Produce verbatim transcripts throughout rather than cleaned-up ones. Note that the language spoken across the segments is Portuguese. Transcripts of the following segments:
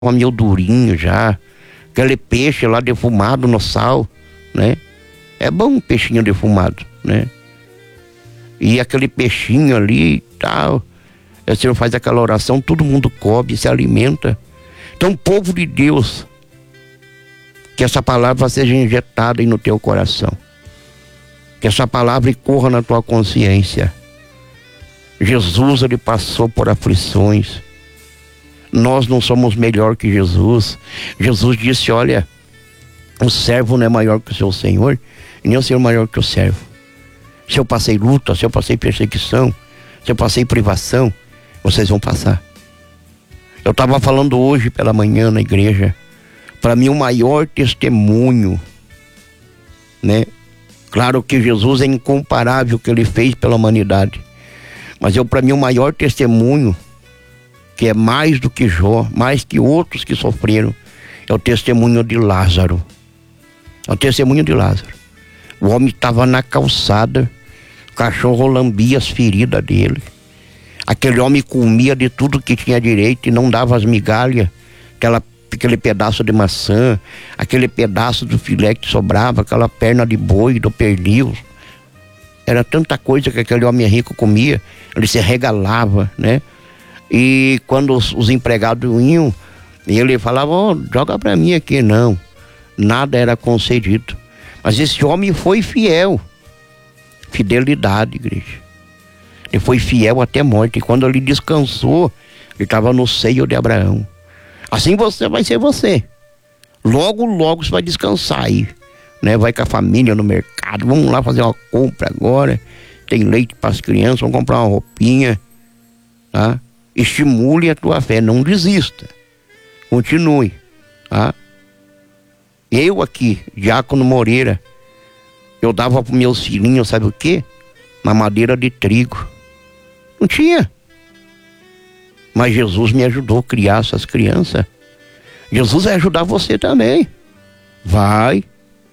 meio durinho já, aquele peixe lá defumado no sal, né? É bom um peixinho defumado, né? E aquele peixinho ali e tal, o Senhor faz aquela oração, todo mundo come, se alimenta. Então, povo de Deus, que essa palavra seja injetada aí no teu coração, que essa palavra corra na tua consciência. Jesus, ele passou por aflições. Nós não somos melhor que Jesus. Jesus disse, olha, o servo não é maior que o seu senhor, e nem o senhor maior que o servo. Se eu passei luta, se eu passei perseguição, se eu passei privação, vocês vão passar. Eu estava falando hoje pela manhã na igreja, para mim o maior testemunho, né? Claro que Jesus é incomparável o que ele fez pela humanidade, mas eu, para mim, o maior testemunho, que é mais do que Jó, mais que outros que sofreram, é o testemunho de Lázaro. É o testemunho de Lázaro. O homem estava na calçada, o cachorro lambia as feridas dele. Aquele homem comia de tudo que tinha direito e não dava as migalhas, aquela, aquele pedaço de maçã, aquele pedaço do filé que sobrava, aquela perna de boi, do pernil. Era tanta coisa que aquele homem rico comia, ele se regalava, né? E quando os, os empregados iam, ele falava, oh, joga pra mim aqui. Não, nada era concedido. Mas esse homem foi fiel. Fidelidade, igreja. Ele foi fiel até a morte. E quando ele descansou, ele estava no seio de Abraão. Assim você vai ser você. Logo, logo você vai descansar aí, né? Vai com a família no mercado, vamos lá fazer uma compra agora. Tem leite para as crianças, vamos comprar uma roupinha, tá? Estimule a tua fé, não desista. Continue, tá? Eu aqui, Diácono Moreira, eu dava para meus filhinhos, sabe o quê? Mamadeira de trigo. Não tinha. Mas Jesus me ajudou a criar essas crianças. Jesus vai ajudar você também. Vai.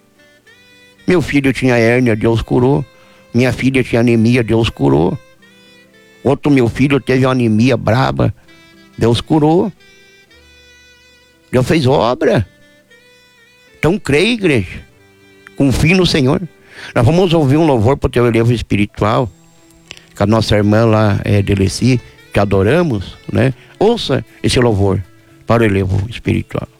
Meu filho tinha hérnia, Deus curou. Minha filha tinha anemia, Deus curou. Outro meu filho teve uma anemia braba, Deus curou. Deus fez obra. Então creia, igreja. Confie no Senhor. Nós vamos ouvir um louvor para o teu elevo espiritual, com a nossa irmã lá, é, Deleci, que adoramos, né? Ouça esse louvor para o elevo espiritual.